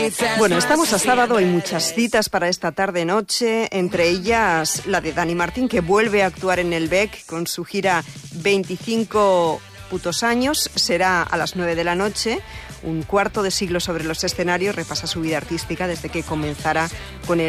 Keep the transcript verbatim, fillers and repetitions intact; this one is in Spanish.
Bueno, estamos a sábado, hay muchas citas para esta tarde-noche, entre ellas la de Dani Martín, que vuelve a actuar en el B E C con su gira veinticinco putos años, será a las nueve de la noche. Un cuarto de siglo sobre los escenarios, repasa su vida artística desde que comenzara con el